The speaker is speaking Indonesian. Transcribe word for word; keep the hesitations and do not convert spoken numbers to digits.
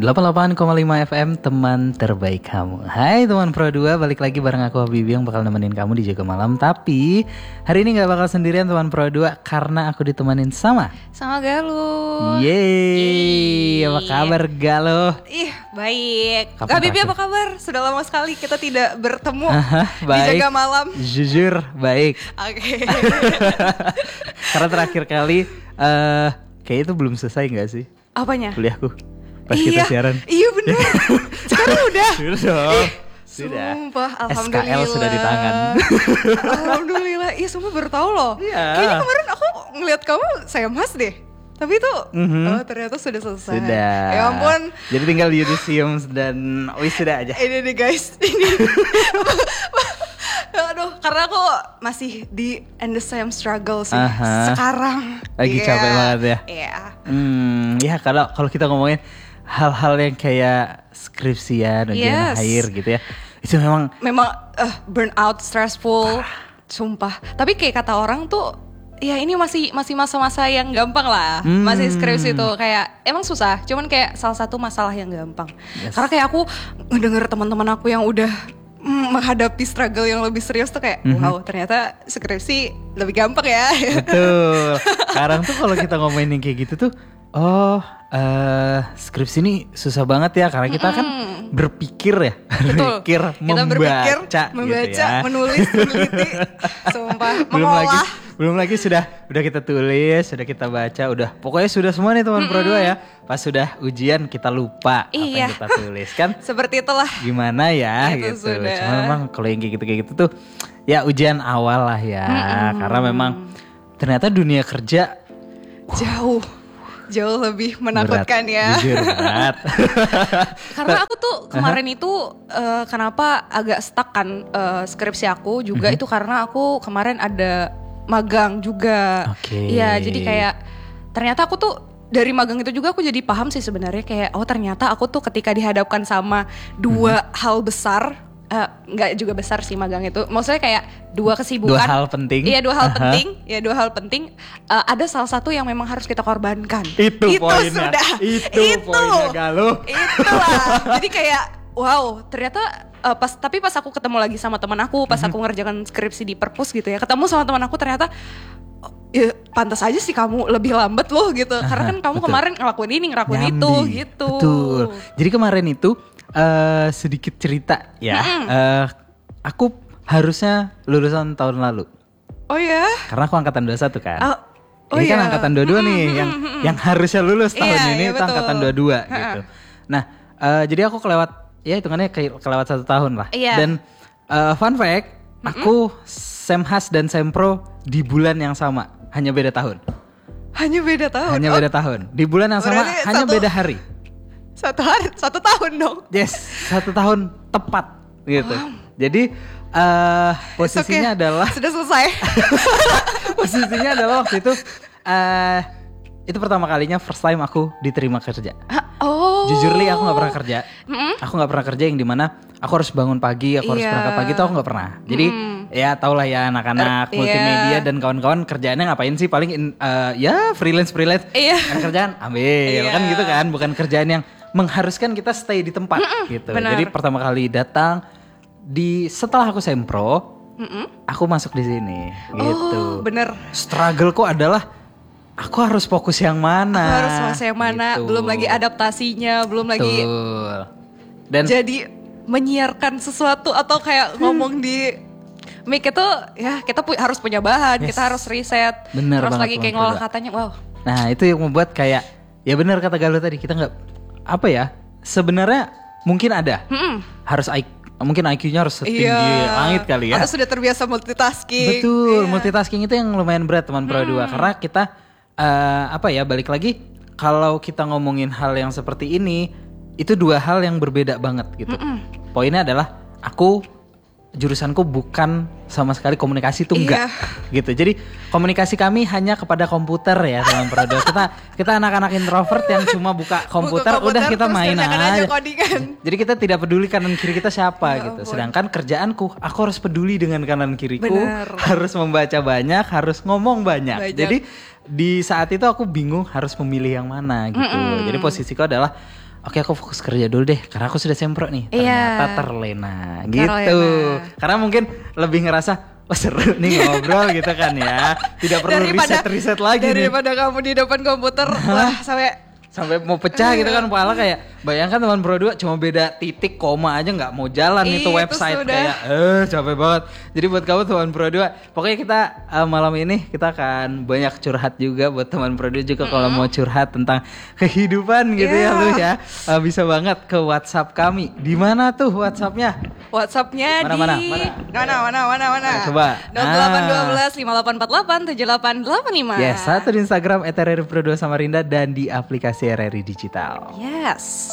delapan puluh delapan koma lima F M, teman terbaik kamu. Hai teman Pro dua, balik lagi bareng aku Habibie yang bakal nemenin kamu di Jaga Malam. Tapi hari ini gak bakal sendirian teman Pro dua, karena aku ditemenin sama Sama Galuh. Yeay, apa kabar Galuh? Ih, baik. Kapan Habibie terakhir? apa kabar? Sudah lama sekali kita tidak bertemu Aha, di baik. Jaga Malam. Jujur, baik. Oke. Karena terakhir kali uh, kayak itu belum selesai gak sih Apanya? kuliahku pas iya, kita siaran? Iya benar. Sekarang udah. Sudah dong. Sudah. Sumpah, S K alhamdulillah. L sudah di tangan. Alhamdulillah. Iya, sumpah baru tahu loh. Iya. Kayaknya kemarin aku ngeliat kamu saya mas deh. Tapi itu Mhm. oh, ternyata sudah selesai. Sudah. Ya ampun. Jadi tinggal yudisium dan wisuda aja. Ini nih guys. Ini. Aduh, karena aku masih di end the same struggle sih. Aha. Sekarang. Lagi Iya. capek banget ya. Iya. Hmm, ya kalau kalau kita ngomongin hal-hal yang kayak skripsian, ujian Yes. akhir gitu ya. Itu memang Memang uh, burnout, stressful. Sumpah. Tapi kayak kata orang tuh, ya ini masih masih masa-masa yang gampang lah. Hmm. Masih skripsi tuh kayak emang susah. Cuman kayak salah satu masalah yang gampang. Yes. Karena kayak aku ngedenger teman-teman aku yang udah mm, menghadapi struggle yang lebih serius tuh kayak, Mhm. wow ternyata skripsi lebih gampang ya. betul. Sekarang tuh kalau kita ngomongin yang kayak gitu tuh, oh, eh skripsi ini susah banget ya karena kita kan berpikir ya, Betul. berpikir, Kita membaca, berpikir, gitu membaca, ya. menulis, meneliti. Sumpah, belum lagi mengolah. belum lagi sudah udah kita tulis, sudah kita baca, udah pokoknya sudah semua nih teman Pro dua ya. Pas sudah ujian kita lupa apa Iya. yang kita tulis kan. Seperti itulah. Gimana ya Itu gitu. sudah. Cuma memang kalau yang kayak gitu kayak gitu tuh ya ujian awal lah ya. Karena memang ternyata dunia kerja Jauh, jauh lebih menakutkan berat, ya. Jujur berat. Karena aku tuh kemarin itu eh, kenapa agak stuck kan eh, skripsi aku juga itu karena aku kemarin ada magang juga. Oke. Iya, jadi kayak ternyata aku tuh dari magang itu juga aku jadi paham sih sebenarnya kayak oh ternyata aku tuh ketika dihadapkan sama dua hal besar. Eh, nggak juga besar sih magang itu. Maksudnya kayak dua kesibukan. Dua hal penting. Iya dua hal Aha. penting. Ya dua hal penting. Eh, ada salah satu yang memang harus kita korbankan. Itu poinnya. Sudah. Itu poinnya, Galuh. Itulah. Jadi kayak wow ternyata eh, pas tapi pas aku ketemu lagi sama teman aku pas aku ngerjakan skripsi di perpus gitu ya ketemu sama teman aku ternyata oh, ya pantas aja sih kamu lebih lambat loh gitu karena kan kamu betul. kemarin ngelakuin ini ngelakuin Nyambi. itu gitu. Betul. Jadi kemarin itu eh, sedikit cerita ya. Eh, aku harusnya lulusan tahun lalu. Oh ya. Karena aku angkatan dua puluh satu kan. Oh, oh ini kan iya. angkatan dua puluh dua nih yang yang harusnya lulus tahun Iya, ini iya, itu betul. angkatan dua puluh dua gitu. Nah, eh, jadi aku kelewat ya hitungannya ke- kelewat satu tahun lah. Iya. Dan eh, fun fact, aku Semhas dan Sempro di bulan yang sama, hanya beda tahun. Hanya beda tahun. Hanya Oh, beda tahun. Di bulan yang sama berarti hanya satu- beda hari. Satu hari, satu tahun dong. Yes, satu tahun tepat gitu. Jadi eh posisinya Oke, adalah sudah selesai. posisinya adalah waktu itu eh itu pertama kalinya first time aku diterima kerja. Oh. Jujur li aku nggak pernah kerja. Mm-mm. Aku nggak pernah kerja yang dimana aku harus bangun pagi, aku harus Iya. berangkat pagi itu aku nggak pernah. Jadi ya tau lah ya anak-anak Er, multimedia iya. dan kawan-kawan kerjaannya ngapain sih paling in- eh, ya freelance freelance. Iya. Ada kerjaan ambil Iya. kan gitu kan, bukan kerjaan yang mengharuskan kita stay di tempat gitu. benar. Jadi pertama kali datang di setelah aku sempro, Mm-mm. aku masuk di sini gitu. Oh, bener. Struggleku adalah aku harus fokus yang mana? Aku harus masa yang mana, Gitu. belum lagi adaptasinya, belum lagi Betul. Dan jadi menyiarkan sesuatu atau kayak ngomong di mic itu ya kita pu- harus punya bahan, Yes. kita harus riset, Bener terus banget, lagi Bang kayak ngolah Frida. katanya, wow. nah itu yang membuat kayak ya benar kata Galuh tadi, kita nggak apa ya, sebenarnya mungkin ada Mm-mm. harus I Q, mungkin I Q-nya harus setinggi langit kali ya. Atau sudah terbiasa multitasking. Betul, Iya. multitasking itu yang lumayan berat teman Pro dua karena kita eh, apa ya, balik lagi kalau kita ngomongin hal yang seperti ini itu dua hal yang berbeda banget gitu. Poinnya adalah aku jurusanku bukan sama sekali komunikasi tuh enggak gitu. Jadi komunikasi kami hanya kepada komputer ya teman Pro dua. Kita kita anak-anak introvert yang cuma buka komputer, Buka udah kita terus main kerjakan aja. codingan. Jadi kita tidak peduli kanan kiri kita siapa Ya gitu. ampun. Sedangkan kerjaanku, aku harus peduli dengan kanan kiriku, Bener. harus membaca banyak, harus ngomong banyak. Banyak. Jadi di saat itu aku bingung harus memilih yang mana gitu. Mm-mm. Jadi posisiku adalah oke aku fokus kerja dulu deh karena aku sudah sempro nih. Iya. Ternyata terlena gitu. Terlena. Karena mungkin lebih ngerasa wah seru nih ngobrol gitu kan ya. Tidak perlu riset-riset lagi nih. Daripada kamu di depan komputer wah sampai sampai mau pecah gitu kan kepala kayak bayangkan teman Pro dua cuma beda titik koma aja nggak mau jalan Ih, itu website itu sudah. kayak eh capek banget. Jadi buat kamu teman Pro dua pokoknya kita uh, malam ini kita akan banyak curhat juga buat teman Pro dua juga mm-hmm. kalau mau curhat tentang kehidupan gitu yeah. ya lu ya uh, bisa banget ke WhatsApp kami. Di mana tuh WhatsAppnya? WhatsAppnya mana, di mana mana mana mana mana nah, coba nol delapan satu dua lima delapan empat delapan tujuh delapan delapan lima. Yes, satu di Instagram et r r i pro dua Samarinda dan di aplikasi R R I Digital. Yes.